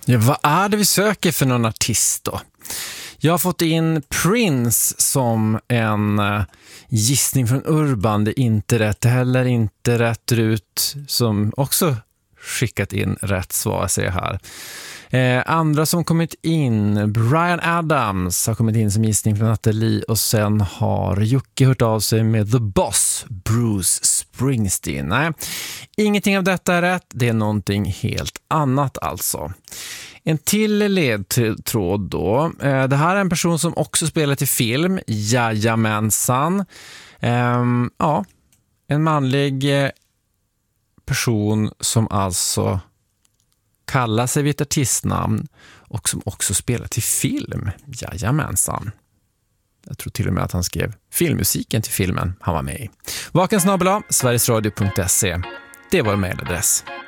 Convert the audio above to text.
Ja, vad är det vi söker för någon artist då? Jag har fått in Prince som en gissning från Urban. Det är inte rätt, heller inte rätt ut, som också skickat in rätt svar, ser jag här. Andra som kommit in, Bryan Adams har kommit in som gissning från Nathalie, och sen har Jocke hört av sig med The Boss, Bruce Springsteen. Nej, ingenting av detta är rätt, det är någonting helt annat alltså. En till ledtråd då. Det här är en person som också spelar till film. Jajamensan. Ja, en manlig person som alltså kallar sig vid ett artistnamn och som också spelar till film. Jajamensan. Jag tror till och med att han skrev filmmusiken till filmen han var med i. Vakensnabel@sverigesradio.se. Det var vår mejladress.